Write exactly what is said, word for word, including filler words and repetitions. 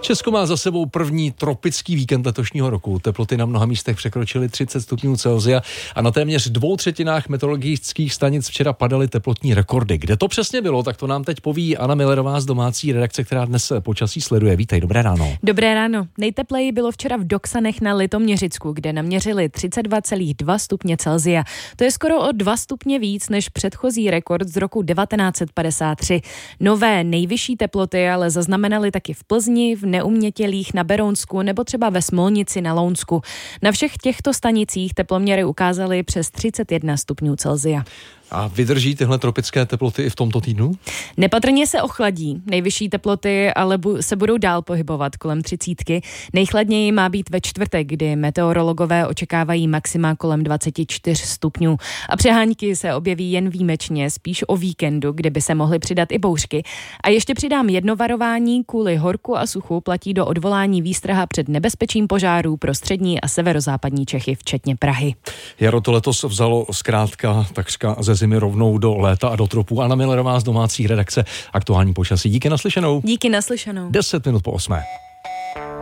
Česko má za sebou první tropický víkend letošního roku. Teploty na mnoha místech překročily třicet stupňů Celsia a na téměř dvou třetinách meteorologických stanic včera padaly teplotní rekordy. Kde to přesně bylo, tak to nám teď poví Anna Millerová z domácí redakce, která dnes počasí sleduje. Vítej, dobré ráno. Dobré ráno. Nejtepleji bylo včera v Doksanech na Litoměřicku, kde naměřili třicet dva celá dva stupně Celsia. To je skoro o dva stupně víc než předchozí rekord z roku devatenáct set padesát tři. Nové nejvyšší teploty ale zaznamenali taky v Plzni, v Neumětělích na Berounsku nebo třeba ve Smolnici na Lounsku. Na všech těchto stanicích teploměry ukázaly přes třicet jedna stupňů Celsia. A vydrží tyhle tropické teploty i v tomto týdnu? Nepatrně se ochladí. Nejvyšší teploty ale bu- se budou dál pohybovat kolem třicítky. Nejchladněji má být ve čtvrtek, kdy meteorologové očekávají maxima kolem dvacet čtyři stupňů. A přehánky se objeví jen výjimečně, spíš o víkendu, kde by se mohly přidat i bouřky. A ještě přidám jedno varování, kvůli horku a suchu platí do odvolání výstraha před nebezpečím požárů pro střední a severozápadní Čechy, včetně Prahy. Jaro to letos vzalo zkrátka takřka ze zimy rovnou do léta a do tropů. Anna Millerová z domácí redakce Aktuální počasí. Díky naslyšenou. Díky naslyšenou. deset minut po osmé.